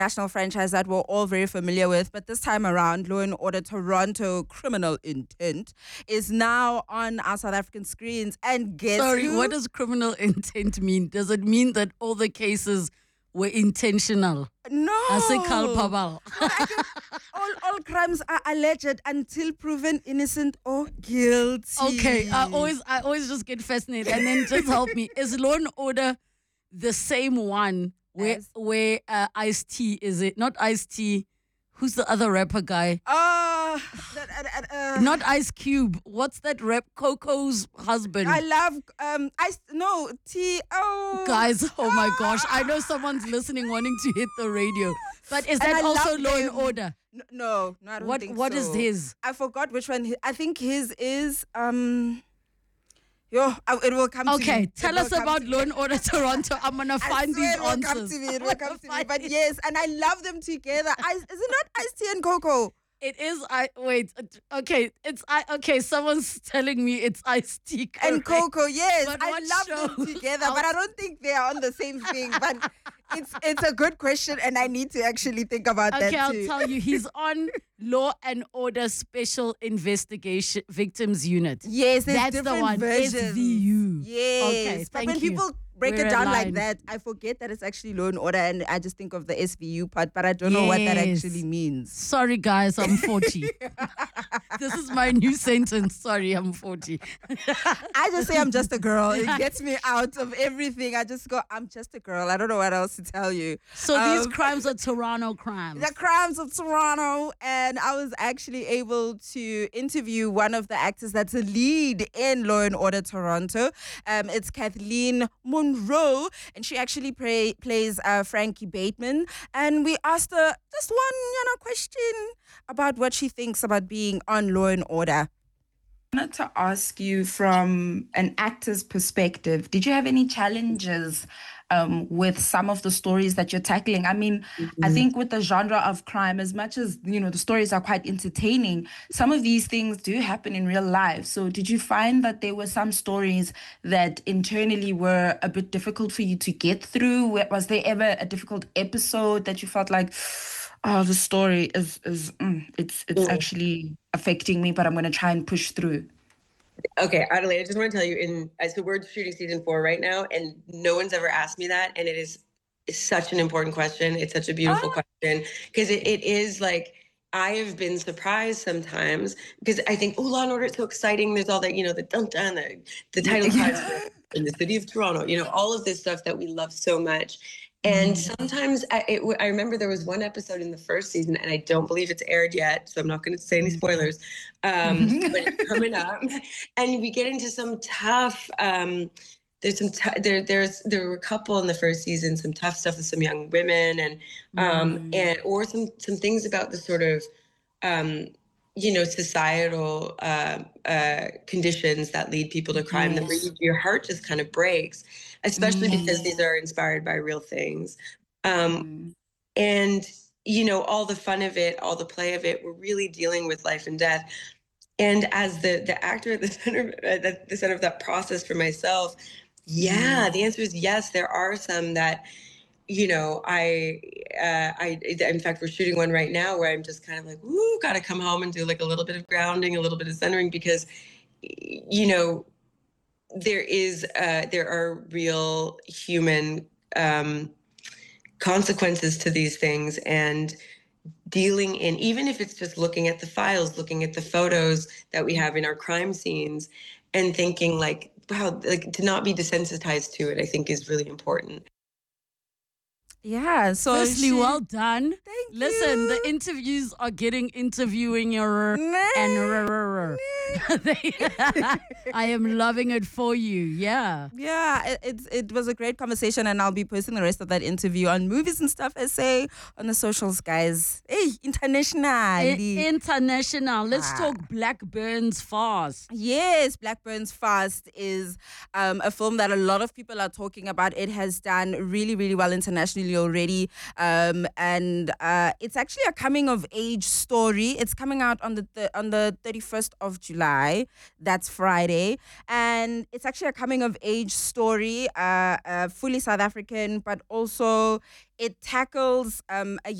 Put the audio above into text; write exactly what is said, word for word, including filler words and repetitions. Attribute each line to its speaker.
Speaker 1: national franchise that we're all very familiar with, but this time around, Law and Order Toronto Criminal Intent is now on our South African screens. And guess
Speaker 2: Sorry,
Speaker 1: who?
Speaker 2: what does criminal intent mean? Does it mean that all the cases were intentional?
Speaker 1: No.
Speaker 2: I say culpable.
Speaker 1: all, all crimes are alleged until proven innocent or guilty.
Speaker 2: Okay, I always I always just get fascinated. And then just help me. Is Law and Order the same one where
Speaker 1: As-
Speaker 2: where uh, Ice-T is it? Not Ice-T. Who's the other rapper guy?
Speaker 1: Uh, that, uh, uh, uh,
Speaker 2: Not Ice Cube. What's that rap? Coco's husband.
Speaker 1: I love um I no T oh
Speaker 2: Guys, oh my gosh. I know someone's listening wanting to hit the radio. But is
Speaker 1: And
Speaker 2: that
Speaker 1: I
Speaker 2: also
Speaker 1: love
Speaker 2: Law and
Speaker 1: him.
Speaker 2: Order?
Speaker 1: N- No, no, I don't
Speaker 2: What
Speaker 1: think
Speaker 2: What
Speaker 1: so.
Speaker 2: is his?
Speaker 1: I forgot which one. He, I think his is um. Yo, I- it will come to me.
Speaker 2: Okay,
Speaker 1: It
Speaker 2: tell
Speaker 1: will
Speaker 2: us
Speaker 1: come
Speaker 2: about
Speaker 1: to me.
Speaker 2: Law and Order Toronto. I'm gonna
Speaker 1: I
Speaker 2: find
Speaker 1: swear
Speaker 2: these
Speaker 1: it will come
Speaker 2: answers.
Speaker 1: to me. It
Speaker 2: I'm
Speaker 1: will
Speaker 2: gonna
Speaker 1: come to me.
Speaker 2: find
Speaker 1: But
Speaker 2: it.
Speaker 1: yes, and I love them together. I, is it not Ice-T and Coco?
Speaker 2: It is I wait. uh, Okay, it's I. Okay, someone's telling me it's Ice-T
Speaker 1: And
Speaker 2: correct.
Speaker 1: Coco, yes,
Speaker 2: But
Speaker 1: I
Speaker 2: what
Speaker 1: love
Speaker 2: show?
Speaker 1: them together, but I don't think they are on the same thing. But it's it's a good question, and I need to actually think about
Speaker 2: Okay,
Speaker 1: that
Speaker 2: I'll
Speaker 1: too.
Speaker 2: tell you. He's on Law and Order Special Investigation Victims Unit.
Speaker 1: Yes, there's
Speaker 2: That's the
Speaker 1: different
Speaker 2: one.
Speaker 1: versions.
Speaker 2: S V U.
Speaker 1: Yes,
Speaker 2: Okay,
Speaker 1: but
Speaker 2: thank
Speaker 1: when
Speaker 2: you.
Speaker 1: people break
Speaker 2: We're
Speaker 1: it down like
Speaker 2: aligned.
Speaker 1: that, I forget that it's actually Law and Order, and I just think of the S V U part, but I don't know what that
Speaker 2: Yes.
Speaker 1: actually means.
Speaker 2: Sorry, guys, I'm forty. This is my new sentence. Sorry, I'm forty.
Speaker 1: I just say I'm just a girl. It gets me out of everything. I just go, I'm just a girl. I don't know what else to tell you.
Speaker 2: So these
Speaker 1: Um,
Speaker 2: crimes are Toronto crimes.
Speaker 1: The Crimes of Toronto, and I was actually able to interview one of the actors that's a lead in Law and Order Toronto. Um, it's Kathleen Monroe, and she actually play, plays uh, Frankie Bateman. And we asked her just one, you know, question about what she thinks about being on Law and Order.
Speaker 3: I wanted to ask you from an actor's perspective, did you have any challenges um, with some of the stories that you're tackling? I mean, I think with the genre of crime, as much as, you know, the stories are quite entertaining, some of these things do happen in real life. So did you find that there were some stories that internally were a bit difficult for you to get through? Wa- Was there ever a difficult episode that you felt like, oh, the story is, is mm, it's it's actually affecting me, but I'm going to try and push through?
Speaker 4: Okay, Adelaide, I just want to tell you, in uh, so we're shooting season four right now, and no one's ever asked me that, and it is it's such an important question. It's such a beautiful question because it, it is like I have been surprised sometimes because I think, oh, Law and Order is so exciting. There's all that, you know, the dun dun, the, the title cards in the city of Toronto, you know, all of this stuff that we love so much. And sometimes I, it, I remember there was one episode in the first season, and I don't believe it's aired yet, so I'm not going to say any spoilers. Um, but it's coming up, and we get into some tough. Um, there's some t- there. There's there were a couple in the first season, some tough stuff with some young women, and um, and or some some things about the sort of. Um, you know, societal uh, uh, conditions that lead people to crime, that really, your heart just kind of breaks, especially because these are inspired by real things. Um, and, you know, all the fun of it, all the play of it, we're really dealing with life and death. And as the the actor at the center, at the center of that process for myself, yeah, the answer is yes. There are some that, you know, I, uh, I, in fact, we're shooting one right now where I'm just kind of like, woo, got to come home and do like a little bit of grounding, a little bit of centering, because, you know, there is, uh, there are real human um, consequences to these things, and dealing in, even if it's just looking at the files, looking at the photos that we have in our crime scenes, and thinking like, wow, like to not be desensitized to it, I think is really important.
Speaker 1: Yeah, so
Speaker 2: Firstly,
Speaker 1: she-
Speaker 2: well done.
Speaker 1: Thank
Speaker 2: Listen,
Speaker 1: you.
Speaker 2: the interviews are getting interviewing your and rrrr. They- I am loving it for you. Yeah.
Speaker 1: Yeah, it, it's it was a great conversation, and I'll be posting the rest of that interview on Movies and Stuff Essay on the socials, guys. Hey, internationally.
Speaker 2: I- international. Let's
Speaker 1: Ah.
Speaker 2: talk Blackburns Fast.
Speaker 1: Yes, Blackburn's Fast is um, a film that a lot of people are talking about. It has done really, really well internationally already. Um, and uh, Uh, it's actually a coming of age story. It's coming out on the th- on the thirty-first of July. That's Friday, and it's actually a coming of age story. Uh, uh fully South African, but also it tackles um a